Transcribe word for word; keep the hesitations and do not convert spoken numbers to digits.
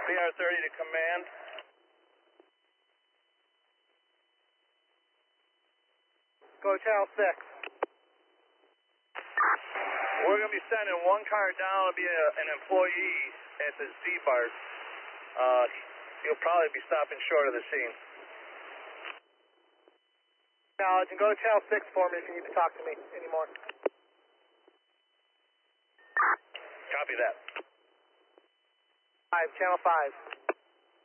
B R thirty to command. Go channel six. We're going to be sending one car down to be a, an employee at the Z-BART. Uh, he'll probably be stopping short of the scene. Acknowledge, and go to channel six for me if you need to talk to me anymore. Copy that. Five, channel five.